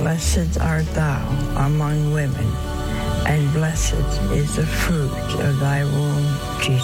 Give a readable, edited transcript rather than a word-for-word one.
Blessed art thou among women, and blessed is the fruit of thy womb, Jesus.